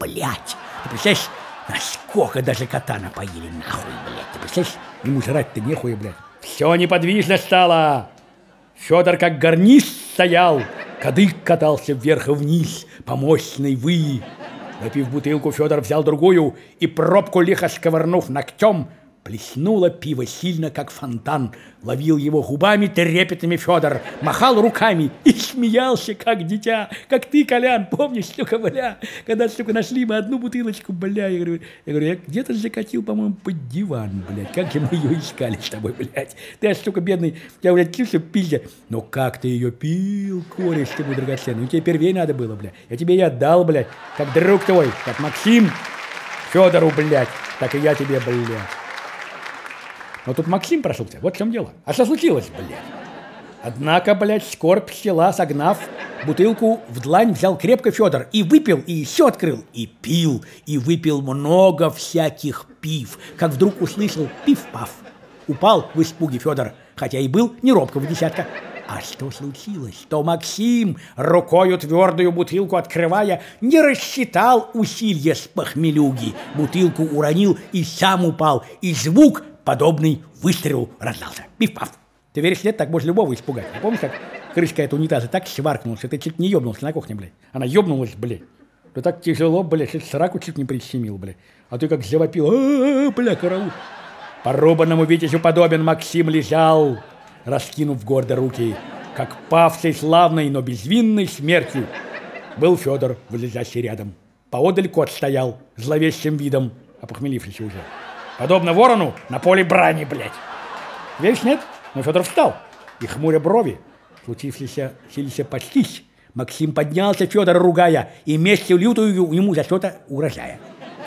блядь. Ты представляешь, насколько даже кота напоили, нахуй, блядь. Ты представляешь, ему жрать-то нехуя, блядь. Все неподвижно стало. Федор как гарнист стоял, кадык катался вверх и вниз по мощной выи. Допив бутылку, Федор взял другую и, пробку лихо сковырнув ногтем, плеснуло пиво сильно, как фонтан. Ловил его губами трепетными Федор, махал руками и смеялся, как дитя. Как ты, Колян, помнишь, сука, бля, когда, сука, нашли мы одну бутылочку, бля, я говорю, я где-то закатил, по-моему, под диван, блядь. Как же мы ее искали с тобой, блядь. Ты, сука, бедный, я, блядь, чувствую, пиздя. Но как ты ее пил, кореш ты мой драгоценный. Ну, тебе первей надо было, блядь. Я тебе и отдал, блядь, как друг твой, как Максим Федору, блядь, так и я тебе, блядь. Но тут Максим прошелся, вот в чем дело. А что случилось, блядь? Однако, блядь, скорбь села, согнав, бутылку в длань взял крепко Федор и выпил, и еще открыл, и пил, и выпил много всяких пив, как вдруг услышал пиф-паф. Упал в испуге Федор, хотя и был не робкого десятка. А что случилось? Что Максим, рукою твердую бутылку открывая, не рассчитал усилия с похмелюги. Бутылку уронил и сам упал, и звук, подобный выстрелу, раздался. Пиф-паф. Ты веришь, нет, так можно любого испугать. А помнишь, как крышка этого унитаза так сваркнулась, что ты чуть не ёбнулся на кухне, блядь? Она ёбнулась, блядь. Да так тяжело, блядь, что сраку чуть не прищемил, блядь. А ты как завопил, бля, караул. Порубанному витязю подобен Максим лежал, раскинув гордо руки, как павший славной, но безвинной смертью. Был Федор, вылезающий рядом. Поодаль кот стоял, зловещим видом, опохмелившийся уже. Подобно ворону на поле брани, блядь. Веришь, нет? Но Федор встал, и, хмуря брови, случившийся силися почтись, Максим поднялся, Федора ругая, и местью лютую ему за что-то угрожая.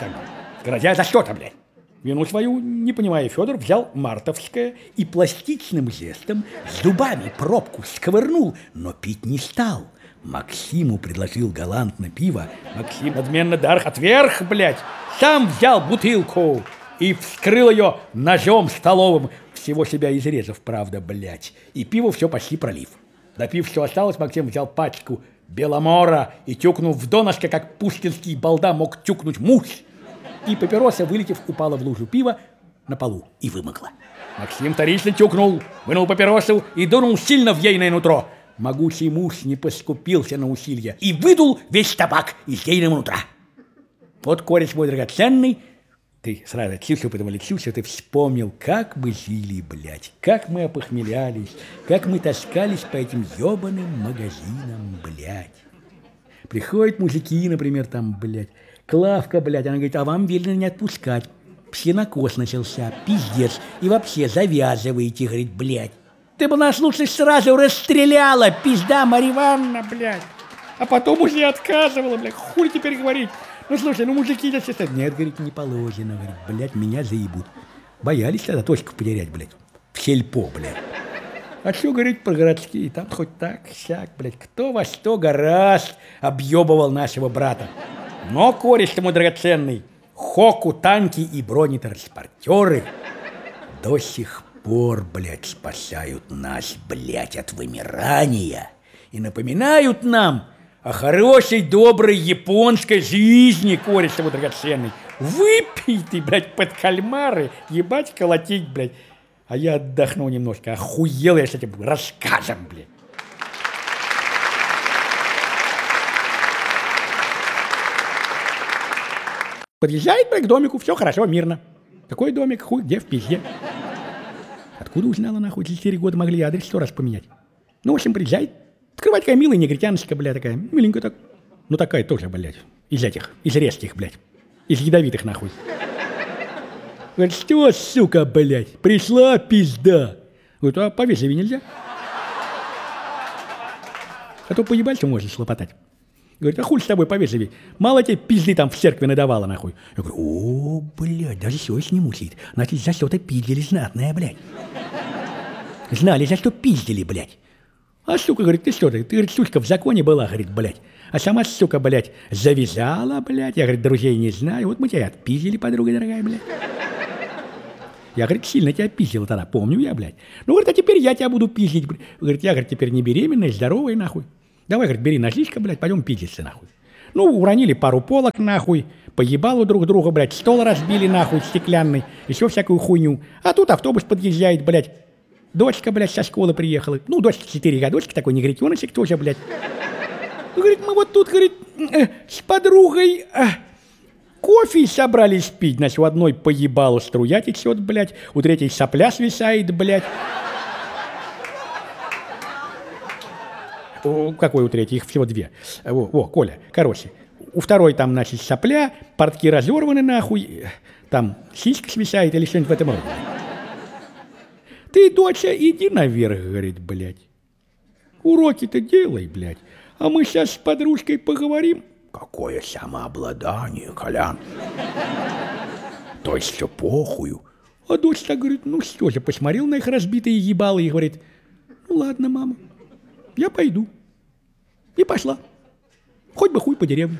Грозя за что-то, блядь. Вину свою, не понимая, Федор взял мартовское и пластичным жестом с зубами пробку сковырнул, но пить не стал. Максиму предложил галантно пиво. Максим надменно дарх отверх, блядь, сам взял бутылку и вскрыл ее ножом столовым, всего себя изрезав, правда, блядь, и пиво все почти пролив. Допив, что осталось, Максим взял пачку Беломора и, тюкнув в донышко, как пушкинский балда мог тюкнуть муж, и папироса, вылетев, упала в лужу пива на полу и вымокла. Максим вторично тюкнул, вынул папиросу и дунул сильно в ейное нутро. Могучий муж не поскупился на усилия и выдул весь табак из ейного нутра. Вот, кореш мой драгоценный, ты сразу отсюда, потом Алексюша, ты вспомнил, как мы жили, блядь, как мы опохмелялись, как мы таскались по этим ебаным магазинам, блядь. Приходят мужики, например, там, блядь, Клавка, блядь, она говорит, а вам велено не отпускать. Псинокос начался, пиздец, и вообще завязываете, говорит, блядь. Ты бы нас лучше сразу расстреляла, пизда Марья Ивановна, блядь. А потом уже отказывала, блядь, хуй теперь говорить. Ну, слушай, ну, мужики здесь это... Нет, говорит, не положено, говорит, блядь, меня заебут. Боялись тогда точку потерять, блядь, в сельпо, блядь. А что говорить про городские? Там хоть так, сяк, блядь, кто во что гораздо объебывал нашего брата. Но, кореш мой драгоценный, хоку, танки и бронетранспортеры до сих пор, блядь, спасают нас, блядь, от вымирания и напоминают нам о хорошей, доброй японской жизни, кореш мой драгоценный. Выпей ты, блядь, под кальмары, ебать, колотить, блядь. А я отдохну немножко, охуел я с этим рассказом, блядь. Подъезжает, блядь, к домику, все хорошо, мирно. Какой домик, хуй, где в пизде? Откуда узнала, нахуй, 4 года могли адрес 100 раз поменять? Ну, в общем, приезжает, открывает такая милая негритяночка, блядь, такая, миленькая так. Ну, такая тоже, блядь, из этих, из резких, блядь, из ядовитых, нахуй. Говорит, что, сука, блядь, пришла пизда? Говорит, а повежливее нельзя? А то поебать можно слопотать. Говорит, а хуй с тобой повежливее? Мало тебе пизды там в церкви надавала, нахуй. Я говорю, о, блядь, даже совесть не мучает. Значит, за что-то пиздили знатное, блядь. Знали, за что пиздили, блядь. А сука, говорит, ты что, ты, говорит, сучка в законе была, говорит, блядь. А сама, сука, блядь, завязала, блядь. Я, говорит, друзей не знаю. Вот мы тебя отпиздили, подруга дорогая, блядь. Я, говорит, сильно тебя пиздила тогда, помню я, блядь. Ну, говорит, а теперь я тебя буду пиздить, блядь. Говорит, я, говорит, теперь не беременная, здоровая, нахуй. Давай, говорит, бери ножичка, блядь, пойдем пиздиться, нахуй. Ну, уронили пару полок, нахуй, поебалу друг друга, блядь, стол разбили, нахуй, стеклянный, еще всякую хуйню. А тут автобус подъезжает, блядь. Дочка, блядь, со школы приехала. Ну, дочка 4 годочка, такой негритеночек тоже, блядь. Ну, говорит, мы вот тут, говорит, с подругой кофе собрались пить. Значит, у одной поебалу струя течет, блядь, у третьей сопля свисает, блядь. Какой у третьей? Их всего 2. Коля, короче. У второй там, значит, сопля, портки разорваны, нахуй, там сиська свисает или что-нибудь в этом роде. Ты, доча, иди наверх, говорит, блядь. Уроки-то делай, блядь. А мы сейчас с подружкой поговорим. Какое самообладание, Колян. То есть все похую. А дочь так говорит, ну что же, посмотрел на их разбитые ебалы и говорит, ну ладно, мама, я пойду. И пошла. Хоть бы хуй по деревне.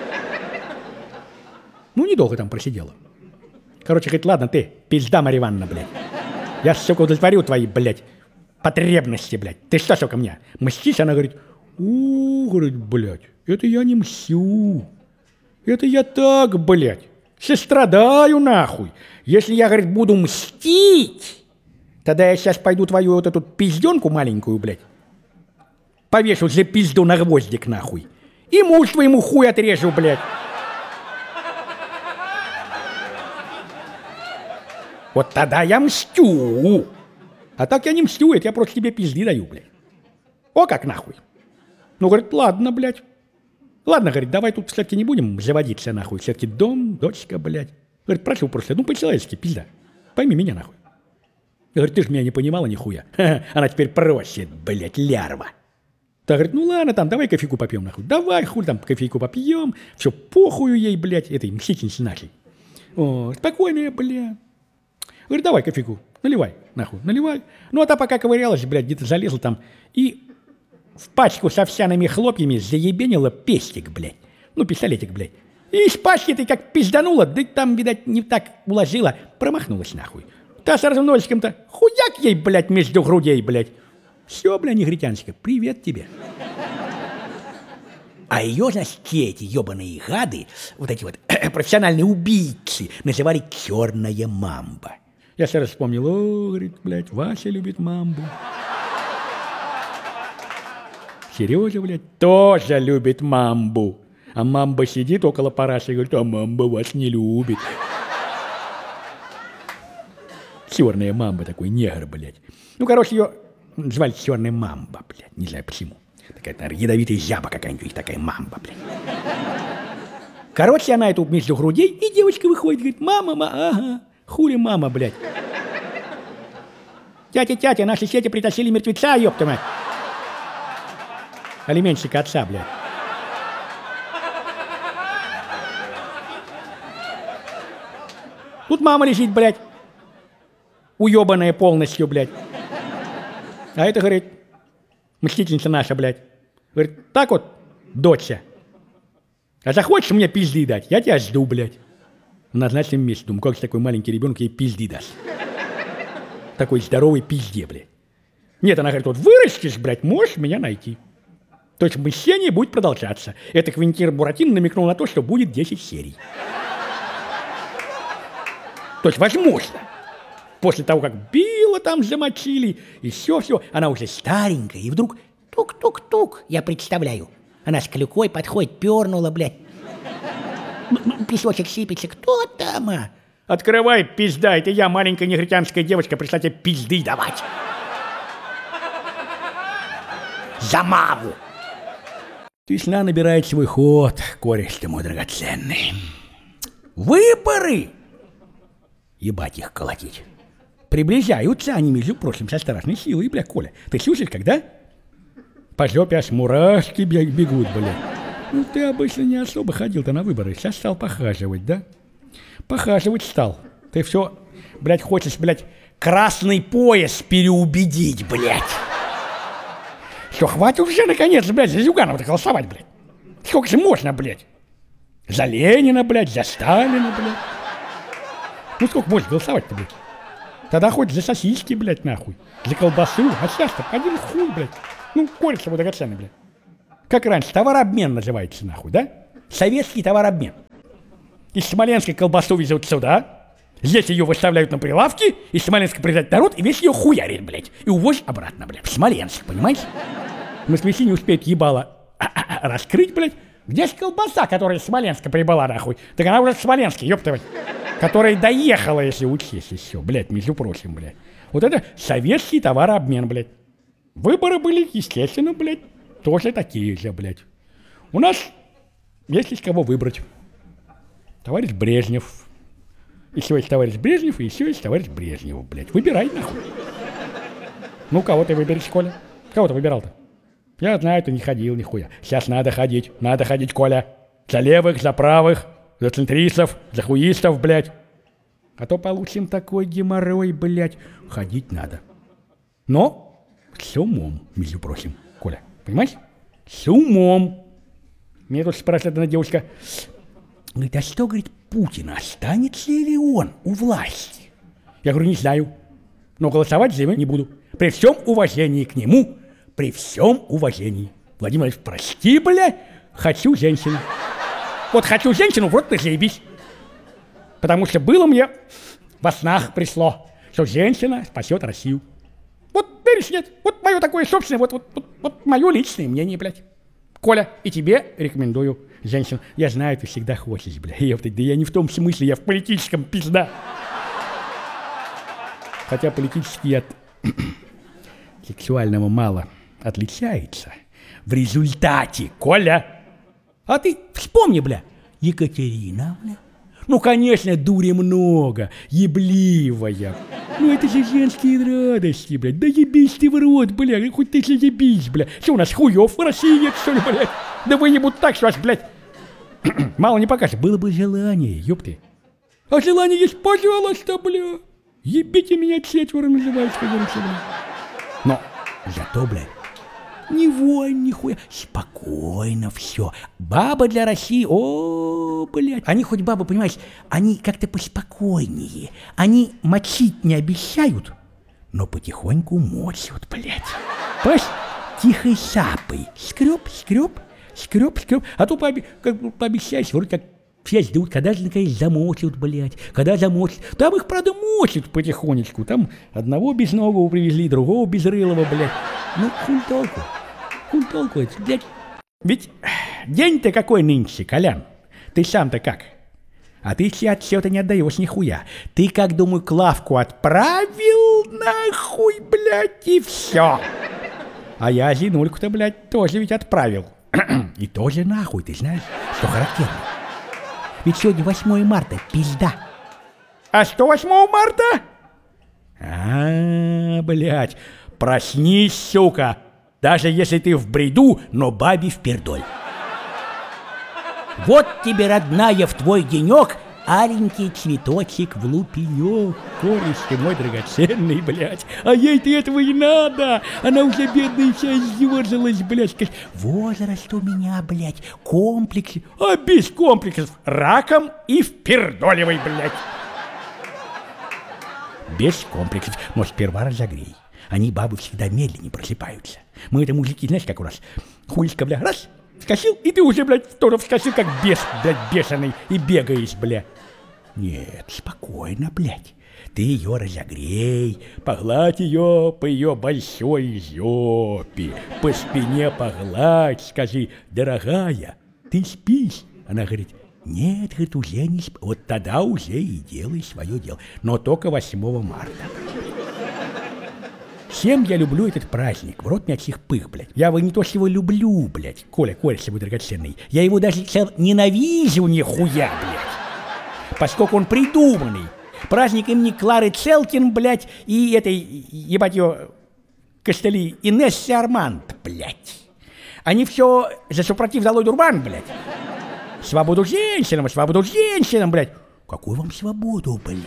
Ну, недолго там просидела. Короче, говорит, ладно ты, пизда, Марья Ивановна, блядь. Я, сука, удовлетворю твои, блядь, потребности, блядь. Ты что, сука, мне мстишь? Она говорит, говорит, блядь, это я не мстю. Это я так, блядь, сострадаю, нахуй. Если я, говорит, буду мстить, тогда я сейчас пойду твою вот эту пизденку маленькую, блядь, повешу за пизду на гвоздик, нахуй. И муж твоему хуй отрежу, блядь. Вот тогда я мстю. А так я не мстю, это я просто тебе пизды даю, блядь. О, как нахуй. Ну, говорит, ладно, блядь. Ладно, говорит, давай тут все-таки не будем заводиться, нахуй. Все-таки дом, дочка, блядь. Говорит, прошу просто, ну, по-человечески, пизда. Пойми меня, нахуй. Говорит, ты ж меня не понимала нихуя. Она теперь просит, блядь, лярва. Та говорит, ну ладно, там, давай кофейку попьем, нахуй. Давай, хуй там, кофейку попьем. Все, похую ей, блядь, этой мстительнице нашей. О, спокойная, блядь. Говорит, давай кофейку, наливай, нахуй, наливай. Ну, а та пока ковырялась, блядь, где-то залезла там и в пачку с овсяными хлопьями заебенила пестик, блядь. Ну, пистолетик, блядь. И из пачки ты как пизданула, да там, видать, не так уложила, промахнулась, нахуй. Та с носиком-то хуяк ей, блядь, между грудей, блядь. Все, блядь, негритяночка, привет тебе. А ее, значит, эти ебаные гады, вот эти вот профессиональные убийцы, называли «черная мамба». Я сразу вспомнил, говорит, блядь, Вася любит мамбу. Сережа, блядь, тоже любит мамбу. А мамба сидит около параши и говорит, а мамба вас не любит. Черная мамба, такой негр, блядь. Ну, короче, ее звали черная мамба, блядь, не знаю почему. Такая, наверное, ядовитая жаба какая-нибудь, такая мамба, блядь. Короче, она эту между грудей, и девочка выходит, говорит, мама, ага, хули мама, блядь. Тятя, наши сети притащили мертвеца, ёпта мать. Алименщика отца, блядь. Тут мама лежит, блядь, уебанная полностью, блядь. А это, говорит, мстительница наша, блядь. Говорит, так вот, доча, а захочешь мне пизды дать, я тебя жду, блядь. В назначенном месте. Думаю, как же такой маленький ребенок ей пизды даст. Такой здоровой пизде, блядь. Нет, она говорит, вот вырастешь, блядь, можешь меня найти. То есть мщение будет продолжаться. Это Квентин Буратино намекнул на то, что будет 10 серий. То есть возможно. После того, как Билла там замочили, и все, она уже старенькая, и вдруг тук-тук-тук, я представляю. Она с клюкой подходит, пернула, блядь. Песочек сыпется, кто там? Открывай, пизда, это я, маленькая негритянская девочка, пришла тебе пизды давать. За маму. Весна набирает свой ход, кореш ты мой драгоценный. Выборы! Ебать их колотить. Приближаются они, между прочим, со страшной силой, бля, Коля. Ты слышишь, когда? По жопе аж мурашки бегут, бля. Ну, ты обычно не особо ходил-то на выборы. Сейчас стал похаживать, да? Похаживать стал. Ты все, блядь, хочешь, блядь, красный пояс переубедить, блядь. Что, хватит уже, наконец, блядь, за Зюганова-то голосовать, блядь. Сколько же можно, блядь? За Ленина, блядь, за Сталина, блядь. Ну, сколько можно голосовать-то, блядь? Тогда хоть за сосиски, блядь, нахуй. За колбасу. А сейчас-то один хуй, блядь. Ну, кореш его драгоценный, блядь. Как раньше, товарообмен называется, нахуй, да? советский товарообмен. Из Смоленска колбасу везут сюда, здесь ее выставляют на прилавки, из Смоленска приезжает народ и весь ее хуярит, блядь, и увозит обратно, блядь, в Смоленск, понимаешь? В Москве не успеет ебало раскрыть, блядь. Где же колбаса, которая из Смоленска прибыла, нахуй? Так она уже в Смоленске, ёптывать. Которая доехала, если учесть еще, блядь, между прочим, блядь. Вот это советский товарообмен, блядь. Выборы были, естественно, блядь, тоже такие же, блядь. У нас есть из кого выбрать. Товарищ Брежнев. Еще есть товарищ Брежнев, и еще есть товарищ Брежнев, блядь. Выбирай, нахуй. Ну, кого ты выберешь, Коля? Кого ты выбирал-то? Я знаю, ты не ходил нихуя. Сейчас надо ходить, Коля. За левых, за правых, за центристов, за хуистов, блядь. А то получим такой геморрой, блядь. Ходить надо. Но с умом, между прочим, Коля. Понимаешь? С умом. Меня тут спрашивает одна девушка. Говорит, а что, говорит, Путин, останется ли он у власти? Я говорю, не знаю. Но голосовать за него не буду. При всем уважении к нему. При всем уважении. Владимир Владимирович, прости, бля, хочу женщину. Вот хочу женщину, вот ты заебись. Потому что было мне во снах пришло, что женщина спасет Россию. Вот веришь, нет? Вот мое такое собственное, вот мое личное мнение, блядь. Коля, и тебе рекомендую женщину. Я знаю, ты всегда хочешь, бля. Да я не в том смысле, я в политическом, пизда. Хотя политический от сексуального мало отличается. В результате, Коля, а ты вспомни, бля, Екатерина, бля. Ну, конечно, дури много, ебливая. Ну, это же женские радости, блядь. Да ебись ты в рот, бля, хоть ты заебись, бля. Что, у нас хуев в России нет, что ли, блядь? Да выебут так, что аж, блядь, мало не покажет. Было бы желание, ёпты. А желание есть, пожалуйста, бля. Ебите меня четверо, называется, как говорится, бля. Но зато, блядь, не вонь, нихуя, спокойно все. Баба для России, о, блядь. Они хоть бабы, понимаешь, они как-то поспокойнее. Они мочить не обещают, но потихоньку мочат, блядь. Понимаешь, тихой сапой. Скреб. А то пообещаешь, вроде как все ждут, когда же наконец замочат, блядь. Когда замочат. Там их, правда, мочат потихонечку. Там одного безногого привезли, другого безрылого, блядь. Ну, хуй толку это, блядь. Ведь день-то какой нынче, Колян? Ты сам-то как? А ты все отчета не отдаешь нихуя. Ты, как, думаю, Клавку отправил нахуй, блядь, и все. А я Зинульку-то, блядь, тоже ведь отправил. И тоже нахуй, ты знаешь, что характерно. Ведь сегодня 8 марта, пизда. А что 8 марта? Блядь, проснись, сука. Даже если ты в бреду, но бабе впердоль. Вот тебе, родная, в твой денек аленький цветочек в лупенек. Кореш ты мой драгоценный, блядь. А ей-то этого и надо. Она уже бедная вся издерзалась, блядь. Возраст у меня, блядь, комплексы. А без комплексов раком и впердоливай, блядь. Без комплексов. Но сперва разогрей. Они, бабы, всегда медленнее просыпаются. Мы это мужики, знаешь, как у нас. Хуйска, бля, раз, вскочил, и ты уже, блядь, тоже вскочил, как бес, блядь, бешеный, и бегаешь, бля. Нет, спокойно, блядь. Ты ее разогрей, погладь ее по ее большой жопе, по спине погладь, скажи, дорогая, ты спишь? Она говорит, нет, говорит, уже не спишь. Вот тогда уже и делай свое дело, но только 8 марта. Всем я люблю этот праздник, в рот мячих пых, блядь. Я его не то, что его люблю, блядь, Коля, мой драгоценный. Я его даже ненавижу нихуя, блядь. Поскольку он придуманный. Праздник имени Клары Целкин, блядь, и этой, ебать ее, костыли, Инессы Арманд, блядь. Они все за супротив Золой Дурбан, блядь. Свободу женщинам, блядь. Какую вам свободу, блядь?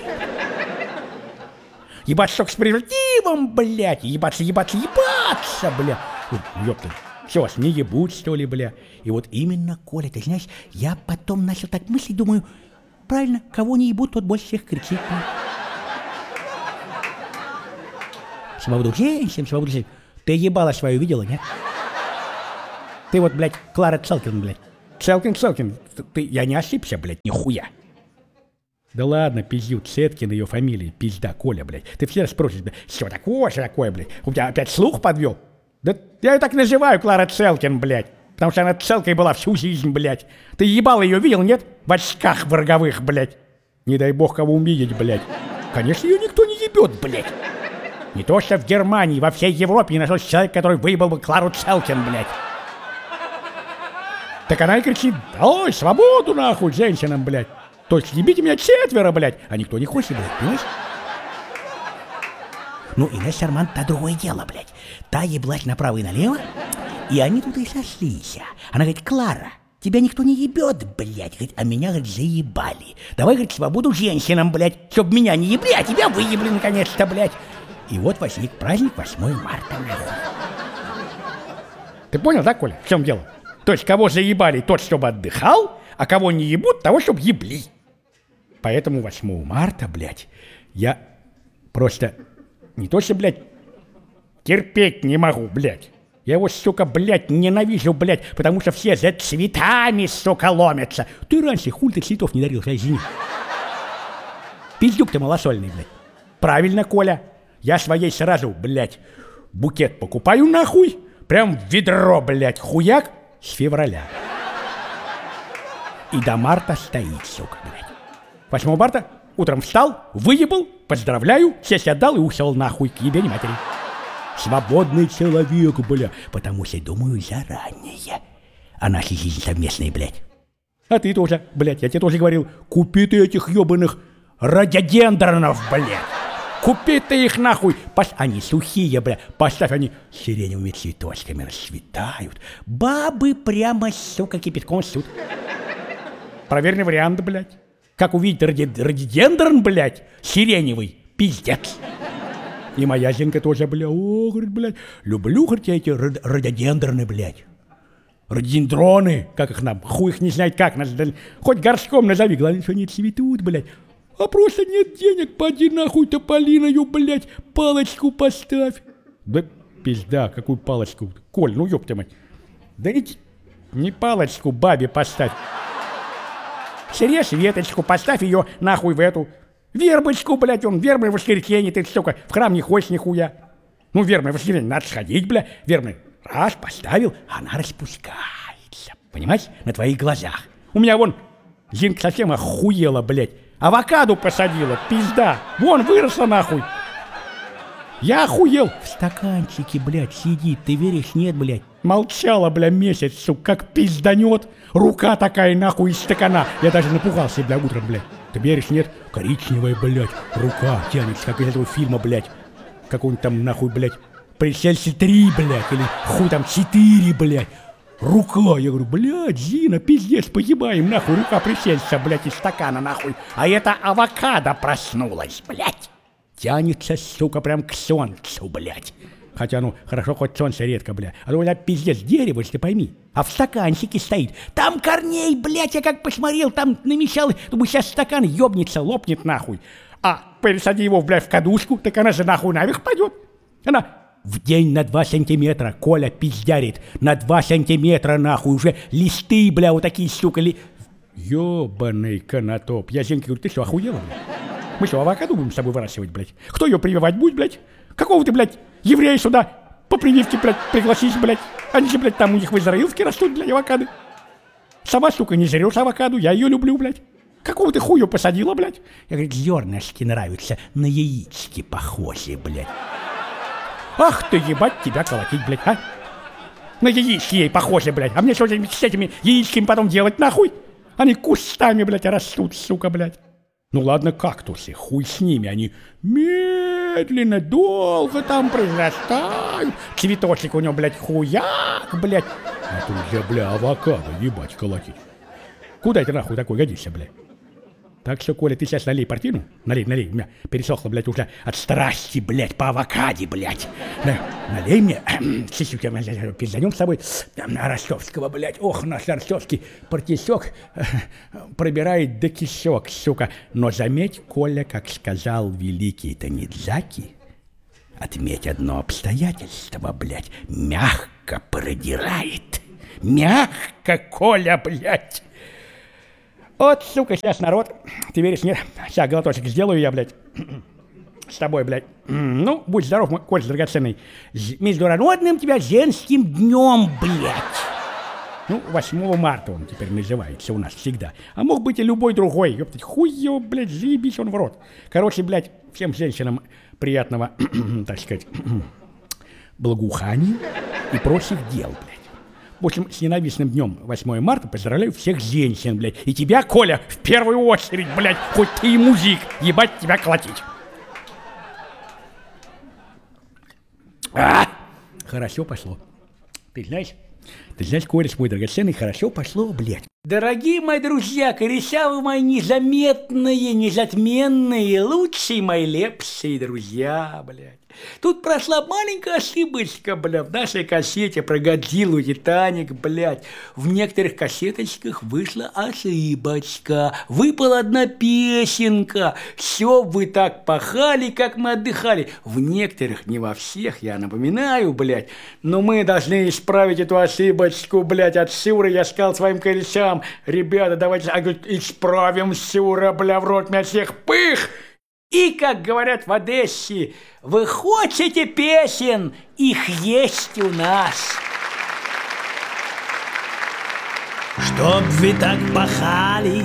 Ебаться с презервативом, блядь, ебаться, бля. Ёпта, все, вас не ебут, что ли, бля. И вот именно, Коля, ты знаешь, я потом начал так мыслить, думаю, правильно, кого не ебут, тот больше всех кричит. Свободу женщин. Ты ебало свою видела, нет? Ты вот, блядь, Клара Целкин, блядь. Целкин, я не ошибся, блядь, нихуя. Да ладно, пиздюк, Цеткин ее фамилия, пизда, Коля, блядь. Ты все спросишь, блядь, что такое, блядь? У тебя опять слух подвел? Да я ее так называю, Клара Целкин, блядь. Потому что она целкой была всю жизнь, блядь. Ты ебало ее видел, нет? В очках роговых, блядь. Не дай бог кого увидеть, блядь. Конечно, ее никто не ебет, блядь. Не то что в Германии, во всей Европе не нашлось человека, который выебал бы Клару Целкин, блядь. Так она и кричит: «Ой, свободу нахуй женщинам, блядь! То есть ебите меня 4, блядь!» А никто не хочет, блядь, понимаешь? Ну, Инесса Арман — та другое дело, блядь. Та еблась направо и налево, и они тут и сошлись. Она говорит: «Клара, тебя никто не ебет, блядь, говорит, а меня, говорит, заебали. Давай, говорит, свободу женщинам, блядь, чтоб меня не ебли, а тебя выебли наконец-то, блядь». И вот возник праздник 8 марта, нахуй. Ты понял, да, Коля, в чем дело? То есть кого заебали, тот, чтобы отдыхал, а кого не ебут, того, чтобы ебли. Поэтому 8 марта, блядь, я просто не то что, блядь, терпеть не могу, блядь. Я его, сука, блядь, ненавижу, блядь, потому что все за цветами, сука, ломятся. Ты раньше хуй ты цветов не дарил, извини. Пиздюк ты малосольный, блядь. Правильно, Коля. Я своей сразу, блядь, букет покупаю нахуй, прям в ведро, блядь, хуяк, с февраля. И до марта стоит, сука, блядь. 8 марта утром встал, выебал, поздравляю, сесть отдал и ушел нахуй к ебени матери. Свободный человек, бля, потому что думаю заранее о нашей жизни совместной, блядь. А ты тоже, блядь, я тебе тоже говорил, купи ты этих ебаных рододендронов, блядь. Купи ты их нахуй, они сухие, бля, поставь, они сиреневыми цветочками расцветают. Бабы прямо, сука, кипятком ссут. Проверенный вариант, блядь. Как увидеть рододендрон, блядь, сиреневый, пиздец. И моя Зинка тоже, бля, говорит, блядь, люблю, говорит, я эти рододендроны, блядь. Рододендроны, как их нам, хуй их не знает как, хоть горшком назови, главное, что они цветут, блядь. А просто нет денег, поди нахуй тополиною, блядь, палочку поставь. Да пизда, какую палочку? Коль, ну ёпта мать. Да не палочку бабе поставь. Срежь веточку, поставь ее нахуй в эту. Вербочку, блядь, он вербное воскресенье, ты, сука, в храм не ходишь нихуя. Ну, вербное воскресенье, надо сходить, бля, вербное. Раз, поставил, она распускается, понимаешь, на твоих глазах. У меня вон Зинка совсем охуела, блядь. Авокадо посадила, пизда. Вон, выросла нахуй. Я охуел. В стаканчике, блядь, сидит. Ты веришь? Нет, блядь. Молчала, бля, месяц, сука, как пизданет. Рука такая, нахуй, из стакана. Я даже напугался, бля, утром, блядь. Ты веришь? Нет? Коричневая, блядь, рука тянется, как из этого фильма, блядь. Какой-нибудь там, нахуй, блядь, Пришельцы 3, блядь, или хуй там 4, блядь. Рука, я говорю, блядь, Зина, пиздец, погибаем, нахуй, рука пришельца, блядь, из стакана, нахуй. А это авокадо проснулась, блядь. Тянется, сука, прям к солнцу, блядь. Хотя, ну, хорошо, хоть солнце редко, блядь. А то у меня пиздец дерево, если пойми. А в стаканчике стоит. Там корней, блядь, я как посмотрел, там намечал. Думаю, сейчас стакан ёбнется, лопнет, нахуй. А пересади его, блядь, в кадушку, так она же нахуй наверх пойдет. Она в день на 2 сантиметра, Коля пиздярит, на 2 сантиметра, нахуй, уже листы, бля, вот такие, сука, ёбаный конотоп. Я Зенке говорю, ты что, охуела, блядь? Мы что, авокадо будем с тобой выращивать, блядь? Кто ее прививать будет, блядь? Какого ты, блядь, еврея сюда по прививке, блядь, пригласишь, блядь? Они же, блядь, там у них в Израилске растут, блядь, авокадо. Сама, сука, не жрешь авокадо, я ее люблю, блядь. Какого ты хуя посадила, блядь? Я говорю, зернышки нравятся, на яички похожие, блядь. Ах ты, ебать, тебя колотить, блядь, а? На яички ей похоже, блядь. А мне что с этими яичками потом делать, нахуй? Они кустами, блядь, растут, сука, блядь. Ну ладно, кактусы, хуй с ними, они медленно, долго там произрастают. Цветочек у него, блядь, хуяк, блядь. А тут же, бля, авокадо, ебать, колотить. Куда это нахуй такой годишься, блядь? Так что, Коля, ты сейчас налей партину. Налей, у меня пересохло, блядь, уже от страсти, блядь, по авокаде, блядь. Налей мне, чуть-чуть пизданем с собой Ростовского, блядь. Ох, наш ростовский партисек пробирает до кишок, сука. Но заметь, Коля, как сказал великий Танидзаки, отметь одно обстоятельство, блядь, мягко продирает. Мягко, Коля, блядь. Вот, сука, сейчас народ. Ты веришь, нет? Сейчас глоточек сделаю я, блядь. С тобой, блядь. Ну, будь здоров, мой Коля драгоценный. Международным тебя женским днем, блядь. Ну, 8 марта он теперь называется у нас всегда. А мог быть и любой другой. Ёптать, хуй его, блядь, заебись он в рот. Короче, блядь, всем женщинам приятного, так сказать, благоухания и прочих дел, блядь. В общем, с ненавистным днем 8 марта поздравляю всех женщин, блядь. И тебя, Коля, в первую очередь, блядь, хоть ты и мужик, ебать тебя колотить. Хорошо пошло. Ты знаешь, Коля, мой драгоценный, хорошо пошло, блядь. Дорогие мои друзья, корешавы мои незаметные, незатменные, лучшие мои лепсие друзья, блядь. Тут прошла маленькая ошибочка, бля, в нашей кассете про Годзиллу, Титаник, блядь. В некоторых кассеточках вышла ошибочка. Выпала одна песенка. Все вы так пахали, как мы отдыхали. В некоторых, не во всех, я напоминаю, блядь. Но мы должны исправить эту ошибочку, блядь. От Сюры я сказал своим корешам: ребята, давайте исправим Сюра, бля, в рот меня всех пых. И, как говорят в Одессе, вы хотите песен, их есть у нас. Чтоб вы так пахали,